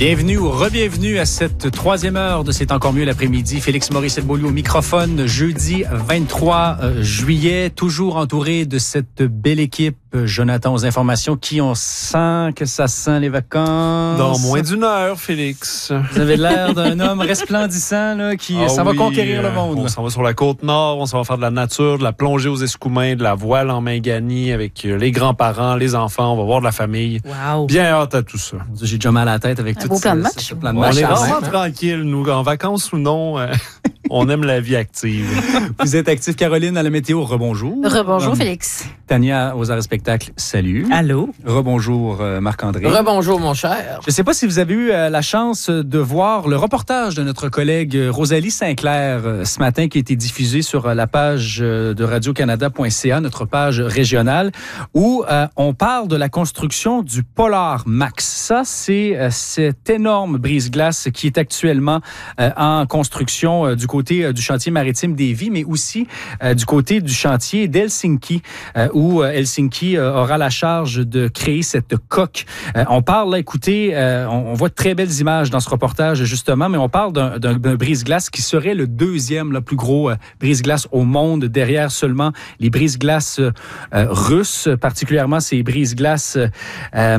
Bienvenue ou re-bienvenue à cette troisième heure de C'est encore mieux l'après-midi. Félix Morisset-Beaulieu au microphone, jeudi 23 juillet, toujours entouré de cette belle équipe. Jonathan aux informations, qui on sent que ça sent les vacances? Dans moins d'une heure, Félix. Vous avez l'air d'un homme resplendissant là, qui va conquérir le monde. On s'en va sur la côte nord, on s'en va faire de la nature, de la plongée aux Escoumins, de la voile en Mingani avec les grands-parents, les enfants, on va voir de la famille. Wow. Bien hâte à tout ça. J'ai déjà mal à la tête avec tout plan de match. On est vraiment tranquille, nous, en vacances ou non. On aime la vie active. Vous êtes active, Caroline, à la météo. Rebonjour. Rebonjour, Félix. Tania, aux arts et spectacles. Salut. Allô. Rebonjour, Marc-André. Rebonjour, mon cher. Je ne sais pas si vous avez eu la chance de voir le reportage de notre collègue Rosalie Sinclair ce matin qui a été diffusé sur la page de radiocanada.ca, notre page régionale, où on parle de la construction du Polar Max. Ça, c'est cette énorme brise-glace qui est actuellement en construction du côté du chantier maritime d'Évis, mais aussi du côté du chantier d'Helsinki, où Helsinki aura la charge de créer cette coque. On parle, là, écoutez, on voit de très belles images dans ce reportage, justement, mais on parle d'un brise-glace qui serait le deuxième plus gros brise-glace au monde, derrière seulement les brise-glaces russes, particulièrement ces brise-glaces